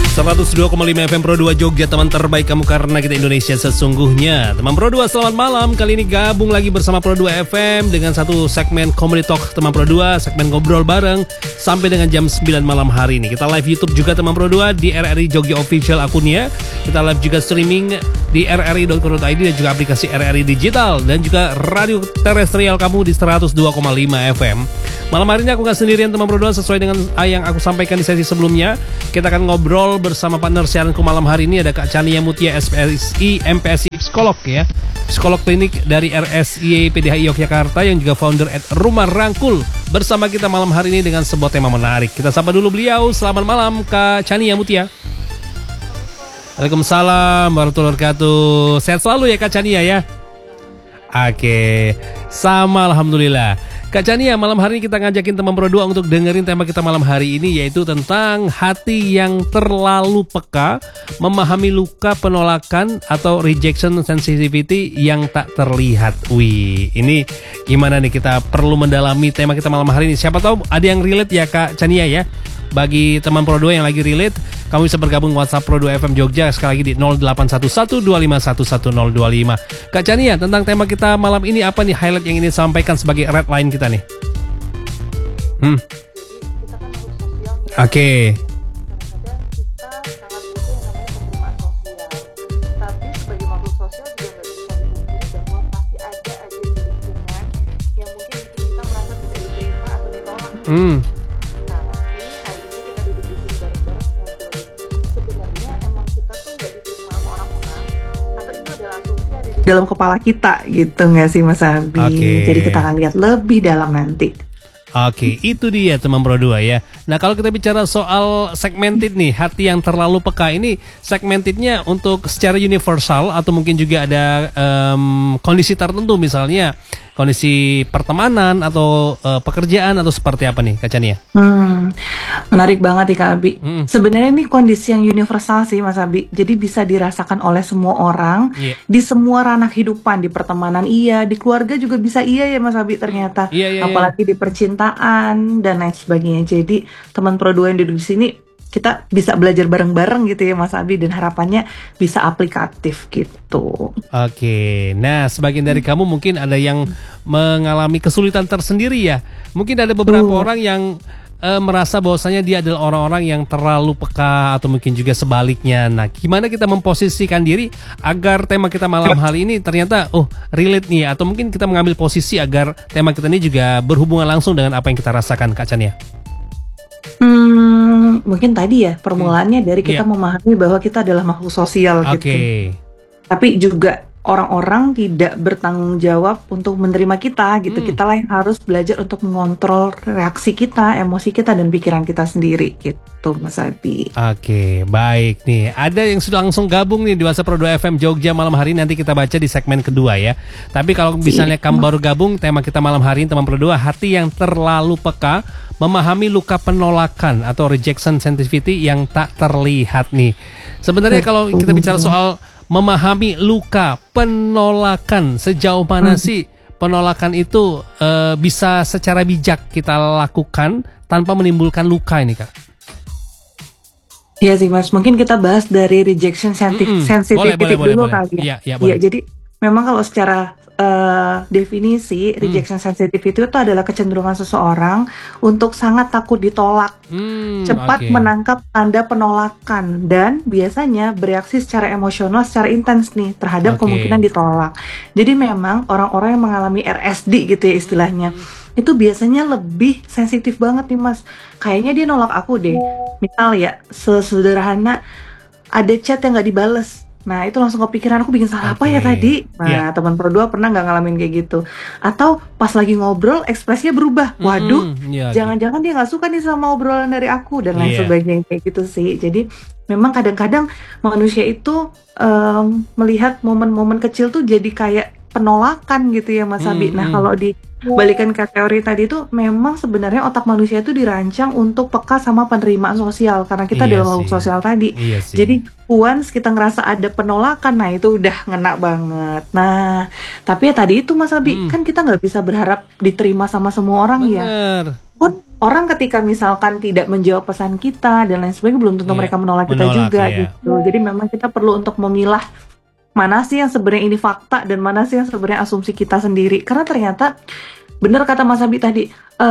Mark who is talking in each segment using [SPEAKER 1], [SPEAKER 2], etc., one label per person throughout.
[SPEAKER 1] 102,5 FM Pro 2 Jogja, teman terbaik kamu karena kita Indonesia sesungguhnya. Teman Pro 2, selamat malam. Kali ini gabung lagi bersama Pro 2 FM dengan satu segmen Comedy Talk teman Pro 2, segmen ngobrol bareng sampai dengan jam 9 malam hari ini. Kita live YouTube juga teman Pro 2 di RRI Jogja Official akunnya. Kita live juga streaming di rri.co.id dan juga aplikasi RRI Digital dan juga radio terestrial kamu di 102,5 FM. Malam hari ini aku gak sendirian teman Pro 2, sesuai dengan yang aku sampaikan di sesi sebelumnya. Kita akan ngobrol bersama partner siaranku malam hari ini, ada Kak Chania Mutia, SPSI, MPSI Psikolog ya, Psikolog Klinik dari RSI PDHI Yogyakarta yang juga founder at Rumah Rangkul, bersama kita malam hari ini dengan sebuah tema menarik. Kita sapa dulu beliau. Selamat malam Kak Chania Mutia. Waalaikumsalam warahmatullahi wabarakatuh. Sehat selalu ya Kak Chania ya. Oke, sama alhamdulillah. Kak Chania, malam hari ini kita ngajakin teman Pro 2 untuk dengerin tema kita malam hari ini, yaitu tentang hati yang terlalu peka, memahami luka penolakan atau rejection sensitivity yang tak terlihat. Wih, ini gimana nih, kita perlu mendalami tema kita malam hari ini. Siapa tahu ada yang relate ya Kak Chania ya. Bagi teman Pro 2 yang lagi relate, kamu bisa bergabung WhatsApp Pro 2 FM Jogja sekali lagi di 081125111025. Kak Chania, tentang tema kita malam ini apa nih highlight yang ingin disampaikan sebagai red line kita nih? Oke.
[SPEAKER 2] Dalam kepala kita gitu nggak sih Mas Abi? Jadi kita akan lihat lebih dalam nanti.
[SPEAKER 1] Oke, itu dia teman Pro 2 ya. Nah, kalau kita bicara soal segmented nih, hati yang terlalu peka ini, segmentednya untuk secara universal atau mungkin juga ada kondisi tertentu, misalnya kondisi pertemanan atau pekerjaan atau seperti apa nih Kak Chania?
[SPEAKER 2] Menarik banget nih Kak Abi. Sebenarnya ini kondisi yang universal sih Mas Abi. Jadi bisa dirasakan oleh semua orang di semua ranah kehidupan, di pertemanan iya, di keluarga juga bisa iya ya Mas Abi ternyata. Apalagi di percintaan dan lain sebagainya. Jadi teman Pro 2 yang duduk di sini, kita bisa belajar bareng-bareng gitu ya Mas Abi, dan harapannya bisa aplikatif gitu.
[SPEAKER 1] Oke, nah sebagian dari kamu mungkin ada yang mengalami kesulitan tersendiri ya. Mungkin ada beberapa orang yang merasa bahwasanya dia adalah orang-orang yang terlalu peka atau mungkin juga sebaliknya. Nah, gimana kita memposisikan diri agar tema kita malam hari ini ternyata relate nih, atau mungkin kita mengambil posisi agar tema kita ini juga berhubungan langsung dengan apa yang kita rasakan Kak Chania?
[SPEAKER 2] Mungkin tadi ya permulaannya dari kita memahami bahwa kita adalah makhluk sosial gitu. Tapi juga orang-orang tidak bertanggung jawab untuk menerima kita gitu. Kita lah yang harus belajar untuk mengontrol reaksi kita, emosi kita, dan pikiran kita sendiri gitu Mas Abi. Oke,
[SPEAKER 1] baik nih. Ada yang sudah langsung gabung nih di WhatsApp Pro 2 FM Jogja malam hari ini, nanti kita baca di segmen kedua ya. Tapi kalau misalnya kamu baru gabung, tema kita malam hari ini teman Pro 2, hati yang terlalu peka, memahami luka penolakan atau rejection sensitivity yang tak terlihat nih. Sebenarnya kalau kita bicara soal memahami luka penolakan, sejauh mana sih penolakan itu bisa secara bijak kita lakukan tanpa menimbulkan luka ini Kak?
[SPEAKER 2] Iya sih Mas, mungkin kita bahas dari rejection sensitivity dulu kali ya. Iya, jadi memang kalau secara definisi rejection sensitivity itu adalah kecenderungan seseorang untuk sangat takut ditolak, cepat menangkap tanda penolakan, dan biasanya bereaksi secara emosional secara intens nih terhadap kemungkinan ditolak. Jadi memang orang-orang yang mengalami RSD gitu ya istilahnya, itu biasanya lebih sensitif banget nih Mas. Kayaknya dia nolak aku deh. Misal ya, sesederhana ada chat yang gak dibales. Nah itu langsung kepikiran, aku bikin salah apa ya tadi. Nah teman Pro 2 pernah gak ngalamin kayak gitu? Atau pas lagi ngobrol ekspresinya berubah. Waduh, jangan-jangan dia gak suka nih sama obrolan dari aku, dan lain sebagainya kayak gitu sih. Jadi memang kadang-kadang manusia itu melihat momen-momen kecil tuh jadi kayak penolakan gitu ya Mas Abi. Nah kalau dibalikan ke teori tadi itu, memang sebenarnya otak manusia itu dirancang untuk peka sama penerimaan sosial, karena kita adalah makhluk sosial tadi. Jadi once kita ngerasa ada penolakan, nah itu udah ngena banget. Nah tapi ya tadi itu Mas Abi, kan kita nggak bisa berharap diterima sama semua orang. Ya pun orang ketika misalkan tidak menjawab pesan kita dan lain sebagainya, belum tentu mereka menolak kita juga gitu. Jadi memang kita perlu untuk memilah mana sih yang sebenarnya ini fakta dan mana sih yang sebenarnya asumsi kita sendiri. Karena ternyata benar kata Mas Abi tadi,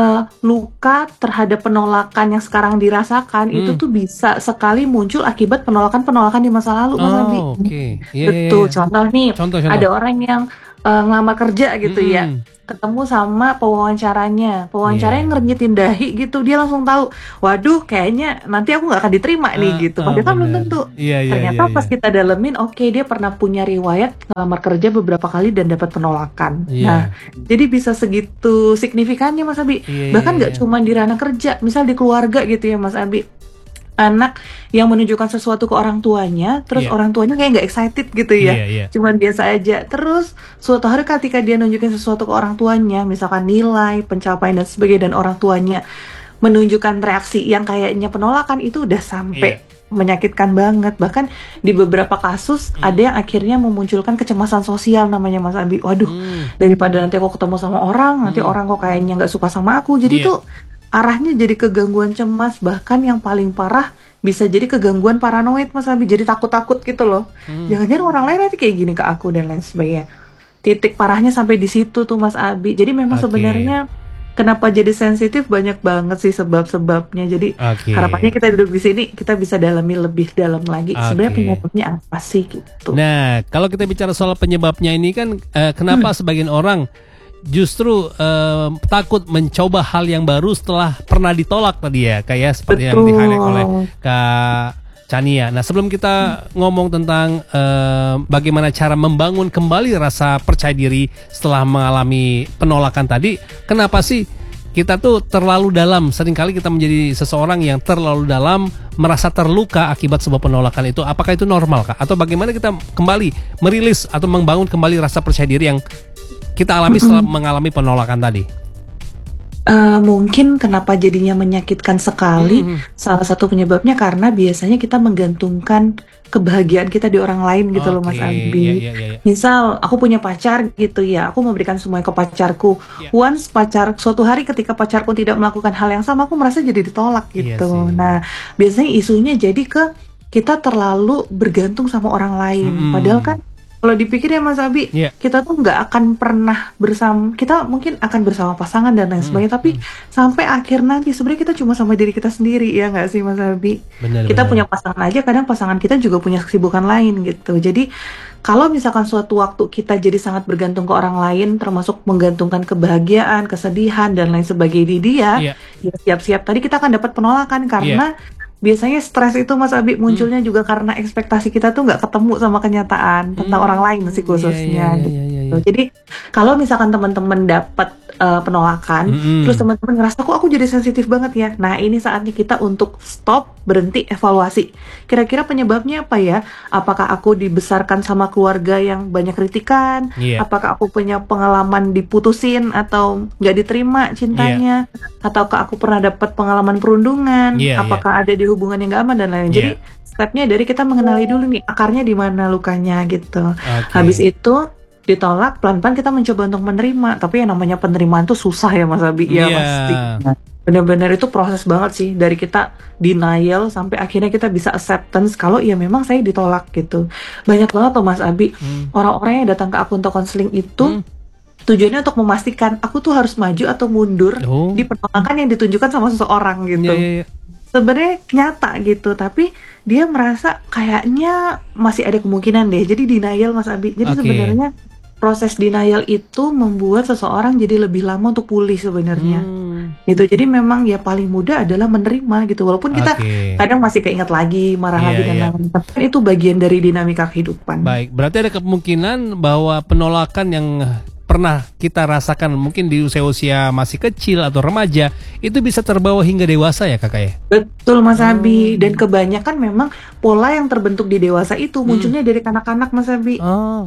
[SPEAKER 2] luka terhadap penolakan yang sekarang dirasakan itu tuh bisa sekali muncul akibat penolakan di masa lalu, Mas Abi. Betul. Contoh nih, ada orang yang ngelamar kerja gitu ya, ketemu sama pewawancaranya ngerenyetin dahi gitu, dia langsung tahu, waduh kayaknya nanti aku nggak akan diterima nih gitu. Padahal kan belum tentu. Ternyata pas kita dalemin, dia pernah punya riwayat ngelamar kerja beberapa kali dan dapat penolakan. Nah, jadi bisa segitu signifikannya Mas Abi. Bahkan nggak cuma di ranah kerja, misal di keluarga gitu ya Mas Abi. Anak yang menunjukkan sesuatu ke orang tuanya, terus orang tuanya kayak nggak excited gitu ya, cuman biasa aja. Terus suatu hari ketika dia nunjukin sesuatu ke orang tuanya, misalkan nilai, pencapaian dan sebagainya, dan orang tuanya menunjukkan reaksi yang kayaknya penolakan, itu udah sampai menyakitkan banget. Bahkan di beberapa kasus ada yang akhirnya memunculkan kecemasan sosial namanya Mas Abi. Waduh, daripada nanti aku ketemu sama orang, nanti orang kok kayaknya nggak suka sama aku. Jadi tuh arahnya jadi kegangguan cemas, bahkan yang paling parah bisa jadi kegangguan paranoid Mas Abi, jadi takut-takut gitu loh. Jangan-jangan orang lain nanti kayak gini ke aku dan lain sebagainya. Titik parahnya sampai di situ tuh Mas Abi. Jadi memang sebenarnya kenapa jadi sensitif banyak banget sih sebab-sebabnya. Jadi harapannya kita duduk di sini kita bisa dalami lebih dalam lagi sebenarnya penyebabnya apa sih gitu.
[SPEAKER 1] Nah, kalau kita bicara soal penyebabnya ini kan kenapa sebagian orang justru takut mencoba hal yang baru setelah pernah ditolak tadi ya, kayak seperti yang di-highlight oleh Kak Chania. Nah, sebelum kita ngomong tentang bagaimana cara membangun kembali rasa percaya diri setelah mengalami penolakan tadi, kenapa sih kita tuh terlalu dalam, seringkali kita menjadi seseorang yang terlalu dalam, merasa terluka akibat sebuah penolakan itu? Apakah itu normal Kak? Atau bagaimana kita kembali merilis atau membangun kembali rasa percaya diri yang kita alami setelah mengalami penolakan tadi?
[SPEAKER 2] Mungkin kenapa jadinya menyakitkan sekali, salah satu penyebabnya karena biasanya kita menggantungkan kebahagiaan kita di orang lain gitu loh Mas Abi. Misal aku punya pacar gitu ya, aku memberikan semuanya ke pacarku. Once suatu hari ketika pacarku tidak melakukan hal yang sama, aku merasa jadi ditolak gitu. Nah, biasanya isunya jadi ke kita terlalu bergantung sama orang lain. Padahal kan kalau dipikir ya Mas Abi, kita tuh nggak akan pernah bersama, kita mungkin akan bersama pasangan dan lain sebagainya, tapi sampai akhir nanti sebenarnya kita cuma sama diri kita sendiri, ya nggak sih Mas Abi? Kita punya pasangan aja, kadang pasangan kita juga punya kesibukan lain gitu. Jadi kalau misalkan suatu waktu kita jadi sangat bergantung ke orang lain, termasuk menggantungkan kebahagiaan, kesedihan dan lain sebagainya di dia, ya siap-siap tadi kita akan dapat penolakan karena biasanya stres itu Mas Abi munculnya juga karena ekspektasi kita tuh nggak ketemu sama kenyataan tentang orang lain sih khususnya gitu. Jadi kalau misalkan teman-teman dapat penolakan, terus teman-teman ngerasa kok aku jadi sensitif banget ya. Nah, ini saatnya kita untuk stop, berhenti, evaluasi. Kira-kira penyebabnya apa ya? Apakah aku dibesarkan sama keluarga yang banyak kritikan? Apakah aku punya pengalaman diputusin atau nggak diterima cintanya? Ataukah aku pernah dapat pengalaman perundungan? Apakah ada di hubungan yang gak aman dan lain-lain. Jadi stepnya dari kita mengenali dulu nih akarnya di mana lukanya gitu. Habis itu ditolak, pelan-pelan kita mencoba untuk menerima. Tapi yang namanya penerimaan tuh susah ya Mas Abi. Ya pasti. Benar-benar itu proses banget sih, dari kita denial sampai akhirnya kita bisa acceptance kalau ya memang saya ditolak gitu. Banyak banget loh Mas Abi, orang-orang yang datang ke aku untuk konseling itu tujuannya untuk memastikan aku tuh harus maju atau mundur di penolakan yang ditunjukkan sama seseorang gitu. Sebenarnya nyata gitu, tapi dia merasa kayaknya masih ada kemungkinan deh, jadi denial Mas Abi. Jadi sebenarnya proses denial itu membuat seseorang jadi lebih lama untuk pulih sebenarnya. Gitu. Jadi memang ya paling mudah adalah menerima gitu, walaupun kita kadang masih keinget lagi, marah lagi dan lain-lain. Tapi itu bagian dari dinamika kehidupan.
[SPEAKER 1] Baik, berarti ada kemungkinan bahwa penolakan yang pernah kita rasakan mungkin di usia-usia masih kecil atau remaja itu bisa terbawa hingga dewasa ya Kakak ya?
[SPEAKER 2] Betul Mas Abi, dan kebanyakan memang pola yang terbentuk di dewasa itu munculnya dari kanak-kanak Mas Abi.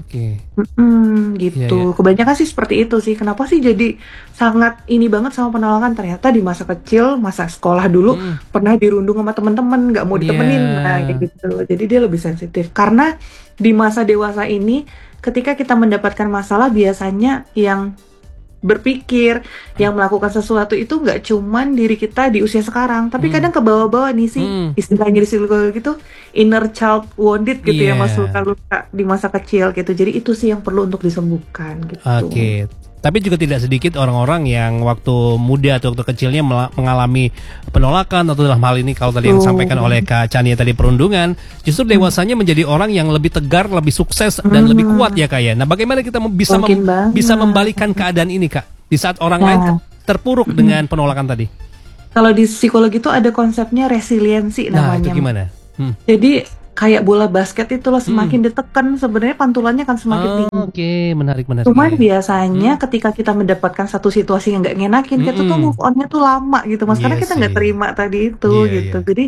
[SPEAKER 2] Gitu. Kebanyakan sih seperti itu sih. Kenapa sih jadi sangat ini banget sama penolakan? Ternyata di masa kecil, masa sekolah dulu pernah dirundung sama teman-teman, nggak mau ditemenin, nah gitu. Jadi dia lebih sensitif karena di masa dewasa ini ketika kita mendapatkan masalah biasanya yang berpikir, yang melakukan sesuatu itu nggak cuman diri kita di usia sekarang, tapi kadang ke bawah-bawah nih sih, istilahnya di psikolog gitu, inner child wounded gitu ya, Mas, luka di masa kecil gitu. Jadi itu sih yang perlu untuk disembuhkan gitu.
[SPEAKER 1] Oke. Tapi juga tidak sedikit orang-orang yang waktu muda atau waktu kecilnya mengalami penolakan, atau dalam hal ini kalau tadi yang disampaikan oleh Kak Chania tadi perundungan, justru dewasanya menjadi orang yang lebih tegar, lebih sukses dan lebih kuat ya Kak ya. Nah, bagaimana kita bisa membalikan keadaan ini Kak di saat orang lain terpuruk dengan penolakan tadi?
[SPEAKER 2] Kalau di psikologi itu ada konsepnya resiliensi namanya.
[SPEAKER 1] Nah, itu gimana?
[SPEAKER 2] Jadi kayak bola basket itu loh, semakin ditekan sebenarnya pantulannya kan semakin tinggi.
[SPEAKER 1] Oke, menarik.
[SPEAKER 2] Cuman biasanya ketika kita mendapatkan satu situasi yang nggak ngenakin, kita tuh move on-nya tuh lama gitu, Mas, karena kita nggak terima tadi itu gitu. Jadi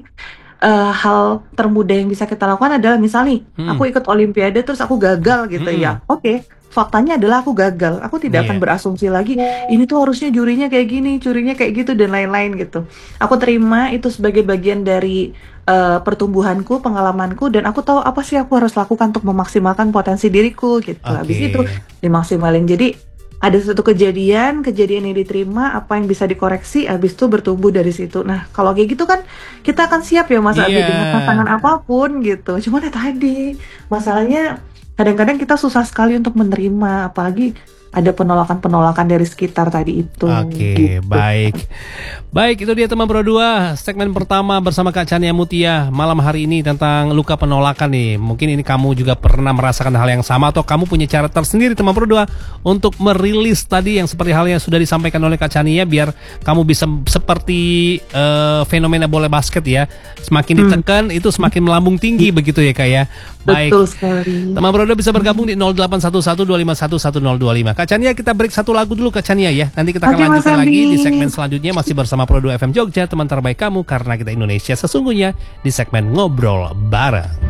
[SPEAKER 2] hal termudah yang bisa kita lakukan adalah misalnya aku ikut olimpiade terus aku gagal gitu ya. Oke. Faktanya adalah aku gagal. Aku tidak akan berasumsi lagi ini tuh harusnya jurinya kayak gini, jurinya kayak gitu dan lain-lain gitu. Aku terima itu sebagai bagian dari pertumbuhanku, pengalamanku, dan aku tahu apa sih aku harus lakukan untuk memaksimalkan potensi diriku gitu. Habis itu dimaksimalin. Jadi ada satu kejadian yang diterima, apa yang bisa dikoreksi, habis itu bertumbuh dari situ. Nah, kalau kayak gitu kan kita akan siap ya Mas Abi dengan tantangan apapun gitu. Cuman ya tadi masalahnya kadang-kadang kita susah sekali untuk menerima, apalagi ada penolakan-penolakan dari sekitar tadi itu.
[SPEAKER 1] Oke, gitu. Baik, itu dia teman Pro 2, segmen pertama bersama Kak Chania Mutia malam hari ini tentang luka penolakan nih. Mungkin ini kamu juga pernah merasakan hal yang sama, atau kamu punya cara tersendiri teman Pro 2 untuk merilis tadi yang seperti hal yang sudah disampaikan oleh Kak Chania, biar kamu bisa seperti fenomena bola basket ya. Semakin ditekan itu semakin melambung tinggi begitu ya Kak ya. Baik.
[SPEAKER 2] Betul sekali.
[SPEAKER 1] Teman Pro 2 bisa bergabung di 081125111025. Kak Chania, kita break satu lagu dulu Kak Chania ya. Nanti kita akan lanjutkan lagi di segmen selanjutnya, masih bersama Pro 2 FM Jogja, teman terbaik kamu karena kita Indonesia sesungguhnya, di segmen Ngobrol Bareng.